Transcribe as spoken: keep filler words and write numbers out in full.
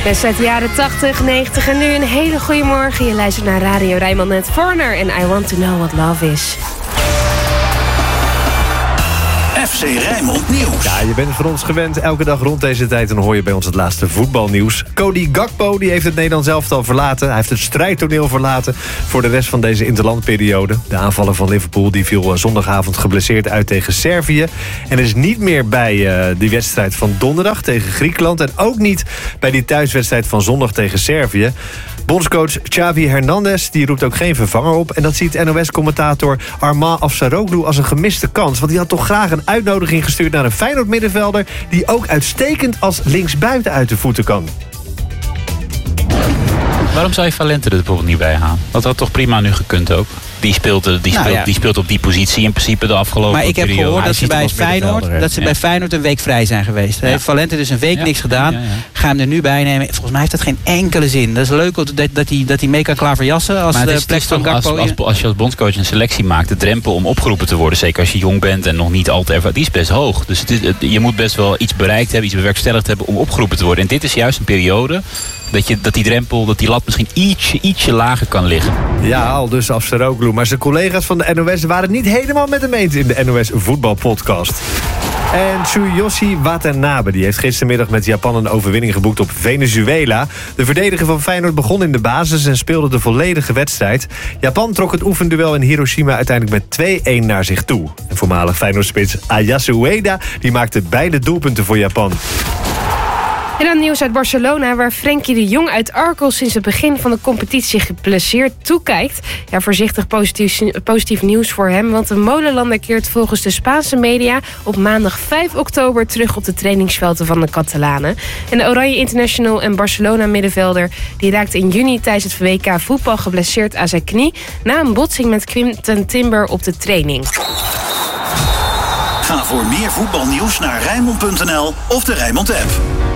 Best uit de jaren tachtig, negentig en nu een hele goede morgen. Je luistert naar Radio Rijnmond met Foreigner en I Want To Know What Love Is. F C Rijnmond Nieuws. Ja, je bent van ons gewend. Elke dag rond deze tijd dan hoor je bij ons het laatste voetbalnieuws. Cody Gakpo die heeft het Nederlands elftal verlaten. Hij heeft het strijdtoneel verlaten voor de rest van deze interlandperiode. De aanvaller van Liverpool die viel zondagavond geblesseerd uit tegen Servië. En is niet meer bij uh, die wedstrijd van donderdag tegen Griekenland. En ook niet bij die thuiswedstrijd van zondag tegen Servië. Bondscoach Xavi Hernandez die roept ook geen vervanger op. En dat ziet N O S-commentator Armand Afsaroglu als een gemiste kans. Want die had toch graag een uitnodiging gestuurd naar een Feyenoord-middenvelder die ook uitstekend als linksbuiten uit de voeten kan. Waarom zou je Valente er bijvoorbeeld niet bij halen? Dat had toch prima nu gekund ook? Die speelt, die, speelt, nou ja. die speelt op die positie in principe de afgelopen Maar ik heb periode. gehoord dat ze, bij Feyenoord, dat ze ja. bij Feyenoord een week vrij zijn geweest. Ja. Heeft Valente dus een week ja. niks gedaan. Ja, ja, ja. Ga hem er nu bij nemen. Volgens mij heeft dat geen enkele zin. Dat is leuk dat, dat, hij, dat hij mee kan klaverjassen als de plek van Gakpo. Als, als, als je als bondscoach een selectie maakt, de drempel om opgeroepen te worden, zeker als je jong bent en nog niet al te ervaren, die is best hoog. Dus het is, het, je moet best wel iets bereikt hebben, iets bewerkstelligd hebben om opgeroepen te worden. En dit is juist een periode dat, je, dat die drempel, dat die lat misschien ietsje, ietsje lager kan liggen. Ja, al dus Afsaroglu. Maar zijn collega's van de N O S waren het niet helemaal met hem eens in de N O S voetbalpodcast. En Tsuyoshi Watanabe die heeft gistermiddag met Japan een overwinning geboekt op Venezuela. De verdediger van Feyenoord begon in de basis en speelde de volledige wedstrijd. Japan trok het oefenduel in Hiroshima uiteindelijk met twee-een naar zich toe. En voormalig Feyenoordspits Ayasu Ueda die maakte beide doelpunten voor Japan. En dan nieuws uit Barcelona, waar Frenkie de Jong uit Argos sinds het begin van de competitie geblesseerd toekijkt. Ja, voorzichtig positief, positief nieuws voor hem, want de Molenlander keert volgens de Spaanse media op maandag vijf oktober terug op de trainingsvelden van de Catalanen. En de Oranje International en Barcelona middenvelder die raakte in juni tijdens het W K voetbal geblesseerd aan zijn knie na een botsing met Quinten Timber op de training. Ga voor meer voetbalnieuws naar Rijnmond punt n l of de Rijnmond app.